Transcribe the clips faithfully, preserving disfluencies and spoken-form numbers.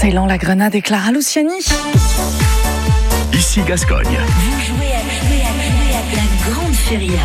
Ceylan, la Grenade et Clara Luciani. Ici Gascogne. Vous jouez à, jouer à, jouer à la grande feria.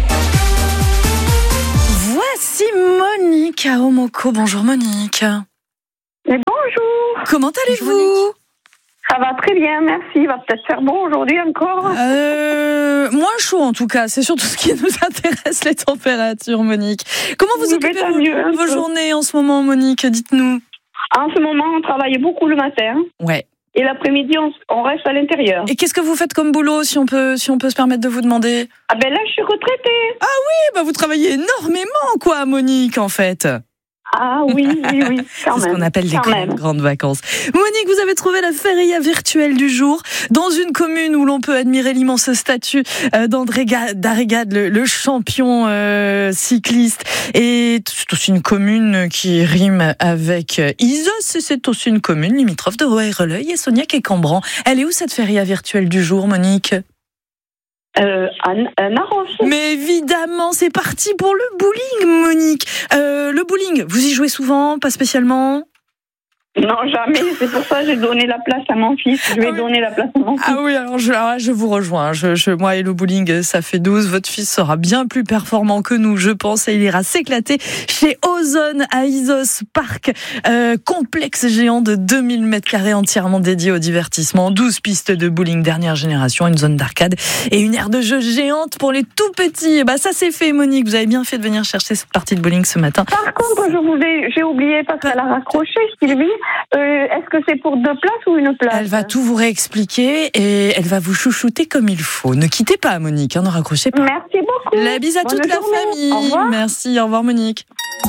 Voici Monique à Omoko. Bonjour Monique. Et bonjour. Comment allez-vous ? Ça va très bien, merci. Il va peut-être faire beau aujourd'hui encore. Euh, moins chaud en tout cas, c'est surtout ce qui nous intéresse, les températures, Monique. Comment vous Oui, occupez tant vos, mieux, vos un peu. journées en ce moment, Monique ? Dites-nous. En ce moment, on travaille beaucoup le matin. Ouais. Et l'après-midi, on, on reste à l'intérieur. Et qu'est-ce que vous faites comme boulot, si on peut, si on peut se permettre de vous demander ? Ah ben là, je suis retraitée. Eh ben, vous travaillez énormément, quoi, Monique, en fait. Ah oui, oui, oui, quand C'est même. ce qu'on appelle les quand grandes, même. grandes vacances. Monique, vous avez trouvé la feria virtuelle du jour dans une commune où l'on peut admirer l'immense statue euh, d'André Ga- Darrigade, le, le champion euh, cycliste. Et c'est aussi une commune qui rime avec Isos. Et c'est aussi une commune limitrophe de Roye-Releuil et Sognac et Cambran. Elle est où cette feria virtuelle du jour, Monique ? Euh, à, à Naros. Mais évidemment, c'est parti pour le bowling, Monique. Euh, le bowling, vous y jouez souvent, pas spécialement ? Non, jamais. C'est pour ça que j'ai donné la place à mon fils. Je vais Ah oui. donner la place à mon fils. Ah oui, alors je, alors je vous rejoins. Je, je, moi et le bowling, ça fait douze. Votre fils sera bien plus performant que nous, je pense, et il ira s'éclater chez Ozone à Isos Park. Euh, complexe géant de deux mille mètres carrés entièrement dédié au divertissement. douze pistes de bowling dernière génération, une zone d'arcade et une aire de jeu géante pour les tout petits. Et bah, ça c'est fait, Monique. Vous avez bien fait de venir chercher cette partie de bowling ce matin. Par contre, je vous ai, j'ai oublié parce qu'elle a raccroché, Sylvie. Euh, est-ce que c'est pour deux places ou une place ? Elle va tout vous réexpliquer et elle va vous chouchouter comme il faut. Ne quittez pas, Monique, hein, ne raccrochez pas. Merci beaucoup. La bise à Bonne toute la journée. famille. Au revoir. Merci, au revoir Monique.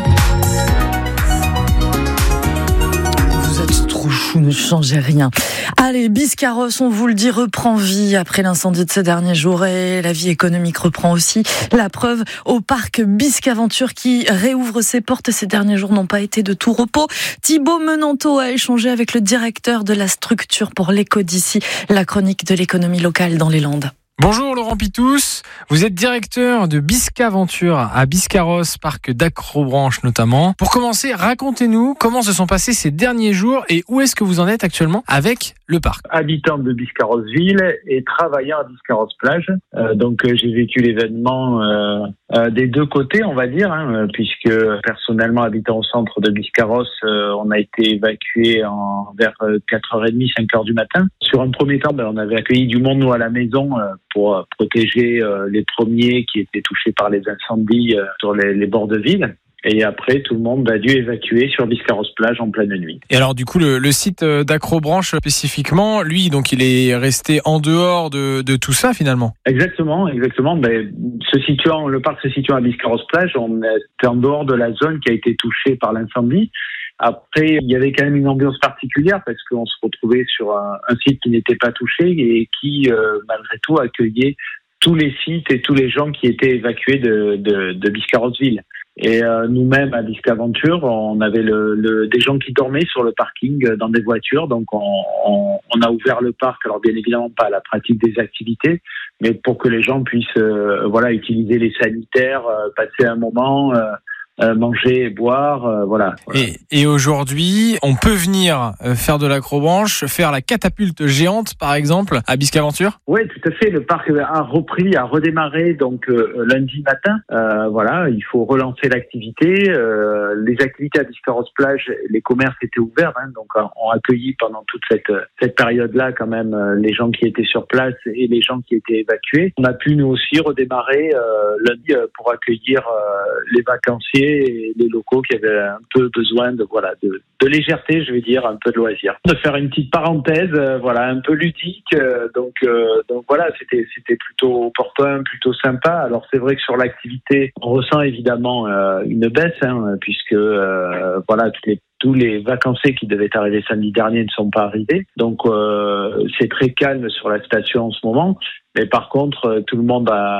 Vous êtes trop chou, ne changez rien. Allez, Biscarrosse, on vous le dit, reprend vie après l'incendie de ces derniers jours et la vie économique reprend aussi. La preuve au parc Biscaventure qui réouvre ses portes ces derniers jours n'ont pas été de tout repos. Thibaut Menanteau a échangé avec le directeur de la structure pour l'éco d'ici, la chronique de l'économie locale dans les Landes. Bonjour Laurent Pitous, vous êtes directeur de Biscaventure à Biscarrosse, parc d'Acrobranche notamment. Pour commencer, racontez-nous comment se sont passés ces derniers jours et où est-ce que vous en êtes actuellement avec le parc. Habitant de Biscarrosse-Ville et travaillant à Biscarrosse-Plage. Euh, donc euh, j'ai vécu l'événement euh, euh, des deux côtés, on va dire, hein, puisque personnellement habitant au centre de Biscarrosse, euh, on a été évacué en, vers quatre heures trente, cinq heures du matin. Sur un premier temps, ben, on avait accueilli du monde, nous, à la maison, euh, pour protéger euh, les premiers qui étaient touchés par les incendies euh, sur les, les bords de ville. Et après, tout le monde a dû évacuer sur Biscarrosse-Plage en pleine nuit. Et alors du coup, le, le site d'Acrobranche spécifiquement, lui, donc il est resté en dehors de, de tout ça finalement. Exactement, exactement. Ben, se situant, le parc se situant à Biscarrosse-Plage, on était en dehors de la zone qui a été touchée par l'incendie. Après, il y avait quand même une ambiance particulière parce qu'on se retrouvait sur un, un site qui n'était pas touché et qui, euh, malgré tout, accueillait tous les sites et tous les gens qui étaient évacués de, de, de Biscarrosse-Ville. Et euh, nous-mêmes, à Biscaventure, on avait le, le, des gens qui dormaient sur le parking euh, dans des voitures. Donc, on, on, on a ouvert le parc, alors bien évidemment pas à la pratique des activités, mais pour que les gens puissent euh, voilà, utiliser les sanitaires, euh, passer un moment... Euh, Euh, manger et boire, euh, voilà. Et, et aujourd'hui, on peut venir faire de l'acrobranche, faire la catapulte géante, par exemple, à Biscaventure ? Oui, tout à fait. Le parc a repris, a redémarré donc euh, lundi matin. Euh, voilà, il faut relancer l'activité. Euh, les activités à Biscarrosse-Plage, les commerces étaient ouverts, hein, donc ont accueilli pendant toute cette cette période-là quand même euh, les gens qui étaient sur place et les gens qui étaient évacués. On a pu nous aussi redémarrer euh, lundi euh, pour accueillir euh, les vacanciers et les locaux qui avaient un peu besoin de voilà de, de légèreté, je vais dire, un peu de loisir. De faire une petite parenthèse, euh, voilà, un peu ludique. Euh, donc euh, donc voilà, c'était c'était plutôt opportun, plutôt sympa. Alors c'est vrai que sur l'activité, on ressent évidemment euh, une baisse, hein, puisque euh, voilà toutes les tous les vacanciers qui devaient arriver samedi dernier ne sont pas arrivés. Donc euh, c'est très calme sur la station en ce moment. Mais par contre, tout le monde a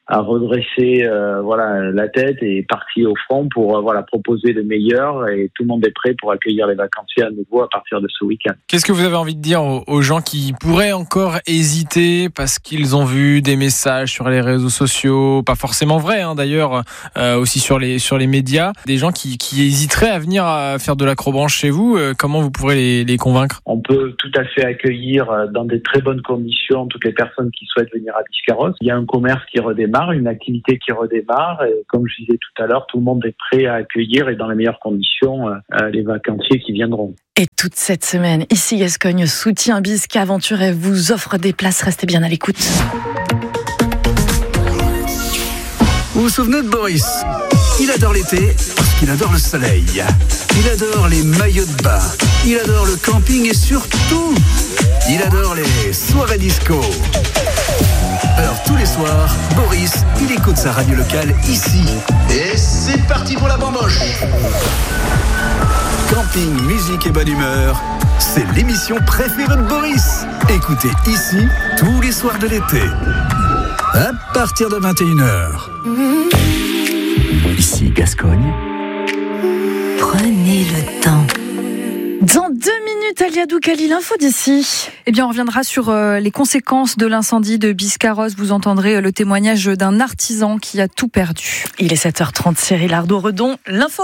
à redresser euh, voilà la tête et est parti au front pour euh, voilà proposer le meilleur, et tout le monde est prêt pour accueillir les vacanciers à nouveau à partir de ce week-end. Qu'est-ce que vous avez envie de dire aux, aux gens qui pourraient encore hésiter parce qu'ils ont vu des messages sur les réseaux sociaux, pas forcément vrais hein, d'ailleurs, euh, aussi sur les sur les médias, des gens qui, qui hésiteraient à venir à faire de l'acrobranche chez vous, euh, comment vous pourrez les, les convaincre? On peut tout à fait accueillir dans des très bonnes conditions toutes les personnes qui souhaitent venir à Biscarrosse. Il y a un commerce qui redémarre, une activité qui redémarre, et comme je disais tout à l'heure, tout le monde est prêt à accueillir et dans les meilleures conditions euh, les vacanciers qui viendront. Et toute cette semaine, ici Gascogne soutient Bisca Aventure et vous offre des places. Restez bien à l'écoute. Vous vous souvenez de Boris? Il adore l'été parce qu'il adore le soleil. Il adore les maillots de bain. Il adore le camping et surtout, il adore les soirées disco. Alors tous les soirs, Boris, il écoute sa radio locale ici. Et c'est parti pour la bamboche. Camping, musique et bonne humeur, c'est l'émission préférée de Boris. Écoutez ici tous les soirs de l'été. À partir de vingt et une heures. Ici Gascogne. Prenez le temps. Dans deux minutes, Aliadou Kali, l'info d'ici. Eh bien, on reviendra sur euh, les conséquences de l'incendie de Biscarrosse. Vous entendrez euh, le témoignage d'un artisan qui a tout perdu. Il est sept heures trente, Cyril Ardo-Redon, l'info.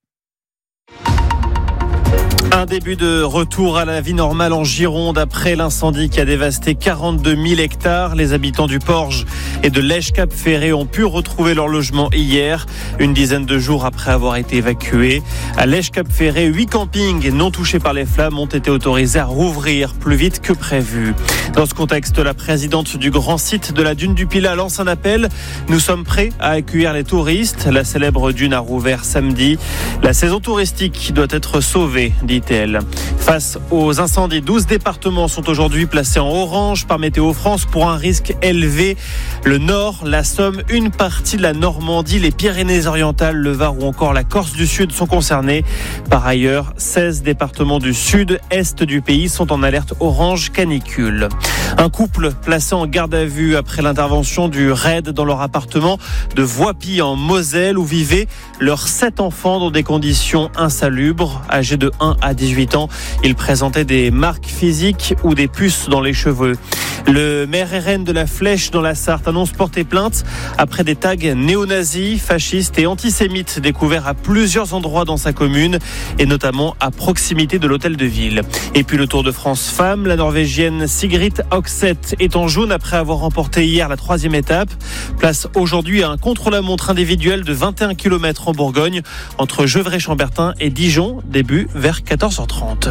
Un début de retour à la vie normale en Gironde après l'incendie qui a dévasté quarante-deux mille hectares. Les habitants du Porge et de Lège-Cap-Ferré ont pu retrouver leur logement hier, une dizaine de jours après avoir été évacués. À Lège-Cap-Ferré, huit campings non touchés par les flammes ont été autorisés à rouvrir plus vite que prévu. Dans ce contexte, la présidente du grand site de la dune du Pilat lance un appel. Nous sommes prêts à accueillir les touristes. La célèbre dune a rouvert samedi. La saison touristique doit être sauvée, dit-elle. Face aux incendies, douze départements sont aujourd'hui placés en orange par Météo France pour un risque élevé. Le Nord, la Somme, une partie de la Normandie, les Pyrénées-Orientales, le Var ou encore la Corse du Sud sont concernés. Par ailleurs, seize départements du sud-est du pays sont en alerte orange canicule. Un couple placé en garde à vue après l'intervention du raid dans leur appartement de Voipy en Moselle où vivaient leurs sept enfants dans des conditions insalubres. Âgés de un à dix-huit ans, ils présentaient des marques physiques ou des puces dans les cheveux. Le maire R N de la Flèche dans la Sarthe annonce porter plainte après des tags néo-nazis, fascistes et antisémites découverts à plusieurs endroits dans sa commune et notamment à proximité de l'hôtel de ville. Et puis le Tour de France femmes, la Norvégienne Sigrid Oxeth est en jaune après avoir remporté hier la troisième étape. Place aujourd'hui à un contre-la-montre individuel de vingt et un kilomètres en Bourgogne entre Gevrey-Chambertin et Dijon, début vers quatorze heures trente.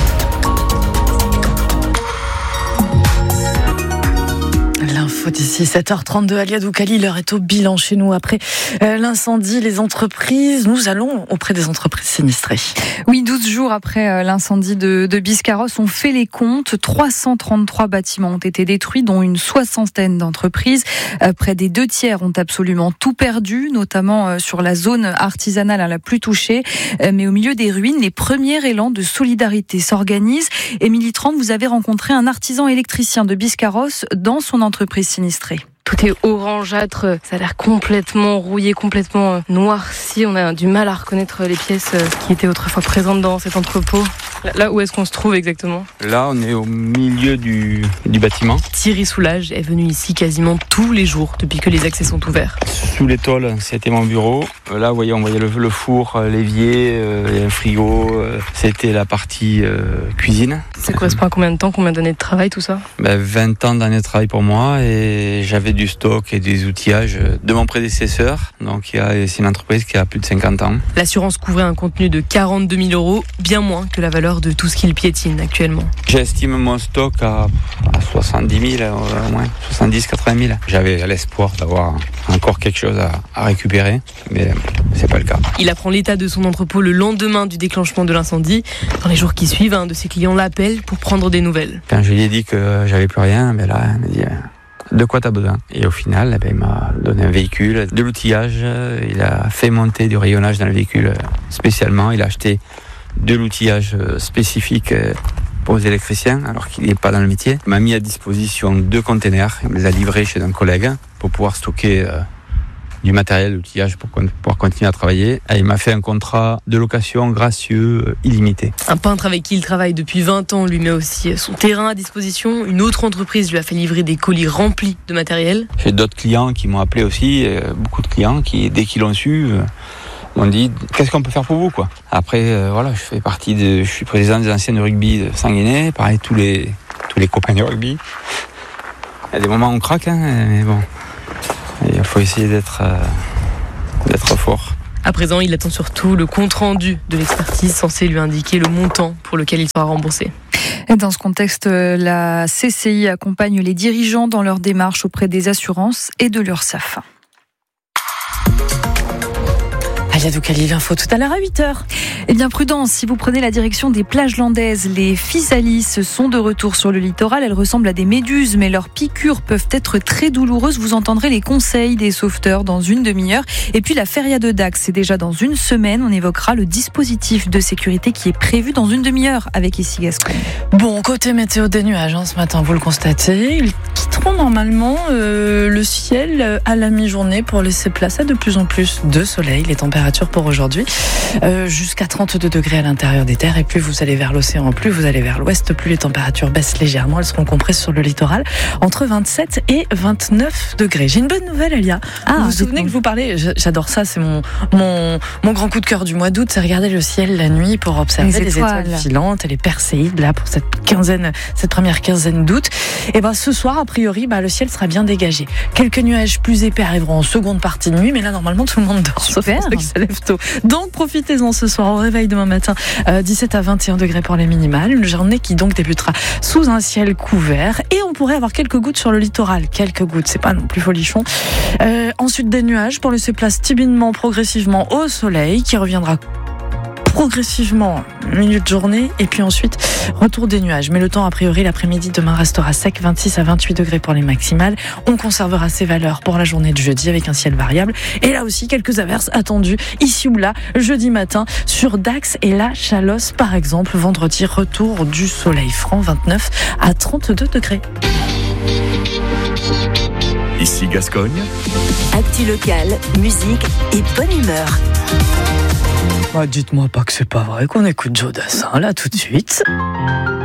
L'info d'ici sept heures trente-deux, Aliadou Kali, l'heure est au bilan chez nous. Après euh, l'incendie, les entreprises, nous allons auprès des entreprises sinistrées. Oui, douze jours après euh, l'incendie de, de Biscarrosse, on fait les comptes. trois cent trente-trois bâtiments ont été détruits, dont une soixantaine d'entreprises. Euh, près des deux tiers ont absolument tout perdu, notamment euh, sur la zone artisanale hein, la plus touchée. Euh, mais au milieu des ruines, les premiers élans de solidarité s'organisent. Émilie Trempe, vous avez rencontré un artisan électricien de Biscarrosse dans son entreprise sinistrée. Tout est orangeâtre, ça a l'air complètement rouillé, complètement noirci. On a du mal à reconnaître les pièces qui étaient autrefois présentes dans cet entrepôt. Là, où est-ce qu'on se trouve exactement ? Là, on est au milieu du, du bâtiment. Thierry Soulage est venu ici quasiment tous les jours depuis que les accès sont ouverts. Sous les tôles, c'était mon bureau. Là, vous voyez, on voyait le, le four, l'évier, euh, un frigo. Euh, c'était la partie euh, cuisine. Ça correspond à combien de temps, combien d'années de travail, tout ça ? ben, vingt ans d'années de travail pour moi et j'avais du stock et des outillages de mon prédécesseur. Donc, il y a, c'est une entreprise qui a plus de cinquante ans. L'assurance couvrait un contenu de quarante-deux mille euros, bien moins que la valeur de tout ce qu'il piétine actuellement. J'estime mon stock à, à soixante-dix mille, au moins soixante-dix à quatre-vingt mille. J'avais l'espoir d'avoir encore quelque chose à, à récupérer, mais c'est pas le cas. Il apprend l'état de son entrepôt le lendemain du déclenchement de l'incendie. Dans les jours qui suivent, un de ses clients l'appelle pour prendre des nouvelles. Quand je lui ai dit que j'avais plus rien, ben là, il m'a dit de quoi tu as besoin ? Et au final, ben, il m'a donné un véhicule, de l'outillage, il a fait monter du rayonnage dans le véhicule spécialement, il a acheté de l'outillage spécifique pour les électriciens, alors qu'il n'est pas dans le métier. Il m'a mis à disposition deux containers, il me les a livrés chez un collègue pour pouvoir stocker euh, du matériel, d'outillage pour pouvoir continuer à travailler. Et il m'a fait un contrat de location gracieux, euh, illimité. Un peintre avec qui il travaille depuis vingt ans lui met aussi son terrain à disposition. Une autre entreprise lui a fait livrer des colis remplis de matériel. J'ai d'autres clients qui m'ont appelé aussi, euh, beaucoup de clients qui, dès qu'ils l'ont su, euh, m'ont dit qu'est-ce qu'on peut faire pour vous, quoi. Après, euh, voilà, je fais partie de, je suis président des anciens de rugby de Sanguinet, pareil tous les tous les copains de rugby. Il y a des moments où on craque, hein, mais bon, il faut essayer d'être euh, d'être fort. À présent, il attend surtout le compte-rendu de l'expertise censé lui indiquer le montant pour lequel il sera remboursé. Et dans ce contexte, la C C I accompagne les dirigeants dans leur démarche auprès des assurances et de l'URSSAF. Ayadou Khalil, info tout à l'heure à huit heures. Eh bien, prudence, si vous prenez la direction des plages landaises, les physalis sont de retour sur le littoral. Elles ressemblent à des méduses, mais leurs piqûres peuvent être très douloureuses. Vous entendrez les conseils des sauveteurs dans une demi-heure. Et puis, la feria de Dax, c'est déjà dans une semaine. On évoquera le dispositif de sécurité qui est prévu dans une demi-heure avec ici Gascogne. Bon, côté météo des nuages, hein, ce matin, vous le constatez, ils quitteront normalement euh, le ciel à la mi-journée pour laisser place à de plus en plus de soleil. Les températures pour aujourd'hui, euh, jusqu'à trente-deux degrés à l'intérieur des terres, et plus vous allez vers l'océan, plus vous allez vers l'ouest, plus les températures baissent légèrement. Elles seront comprises sur le littoral entre vingt-sept et vingt-neuf degrés. J'ai une bonne nouvelle, Elia. Ah, vous vous souvenez que je vous parlais, j'adore ça, c'est mon, mon, mon grand coup de cœur du mois d'août, c'est regarder le ciel la nuit pour observer les, les étoiles. étoiles filantes et les perséides, là, pour cette quinzaine, cette première quinzaine d'août. Et ben, ce soir, a priori, bah, le ciel sera bien dégagé. Quelques nuages plus épais arriveront en seconde partie de nuit, mais là, normalement, tout le monde dort. Super. Sauf que ça lève tôt. Donc, profitez-en ce soir au réveil demain matin. Euh, dix-sept à vingt et un degrés pour les minimales. Une journée qui donc débutera sous un ciel couvert. Et on pourrait avoir quelques gouttes sur le littoral. Quelques gouttes, c'est pas non plus folichon. Euh, ensuite, des nuages pour laisser place timidement, progressivement au soleil qui reviendra progressivement milieu de journée, et puis ensuite retour des nuages. Mais le temps, a priori, l'après-midi demain restera sec, vingt-six à vingt-huit degrés pour les maximales. On conservera ces valeurs pour la journée de jeudi avec un ciel variable. Et là aussi, quelques averses attendues ici ou là, jeudi matin, sur Dax et la Chalosse, par exemple. Vendredi, retour du soleil franc, vingt-neuf à trente-deux degrés. Ici Gascogne. Actu locale, musique et bonne humeur. Ah, dites-moi pas que c'est pas vrai qu'on écoute Joe Dassin là tout de suite.